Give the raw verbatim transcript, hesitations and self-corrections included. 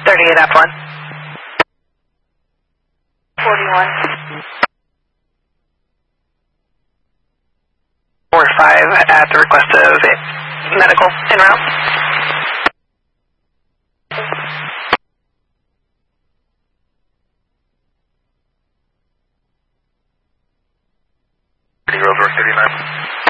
thirty-eight F one. forty-one. four five at the request of medical en route. Rover thirty-nine.